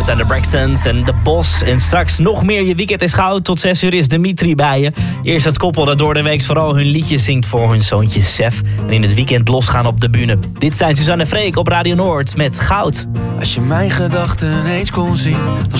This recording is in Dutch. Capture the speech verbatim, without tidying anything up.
Het zijn de Braxtons en de Bos. En straks nog meer Je Weekend is Goud. Tot zes uur is Dimitri bij je. Eerst het koppel dat door de week vooral hun liedjes zingt voor hun zoontje Sef. En in het weekend losgaan op de bühne. Dit zijn Suzanne en Freek op Radio Noord met Goud. Als je mijn gedachten eens kon zien, dan